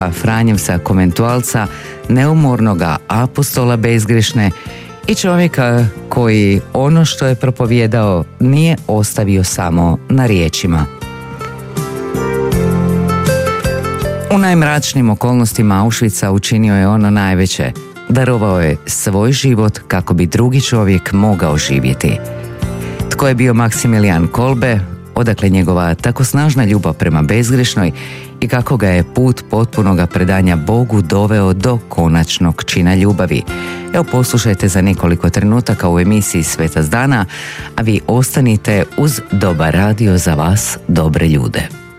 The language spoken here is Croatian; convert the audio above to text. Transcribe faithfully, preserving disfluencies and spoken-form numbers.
Franjevca Komentualca, neumornoga apostola bezgrešne i čovjeka koji ono što je propovijedao nije ostavio samo na riječima. U najmračnijim okolnostima Auschwitza učinio je ono najveće. Darovao je svoj život kako bi drugi čovjek mogao živjeti. Tko je bio Maksimilijan Kolbe, odakle njegova tako snažna ljubav prema bezgrešnoj i kako ga je put potpunoga predanja Bogu doveo do konačnog čina ljubavi. Evo, poslušajte za nekoliko trenutaka u emisiji Svetac dana, a vi ostanite uz dobar radio za vas, dobre ljude.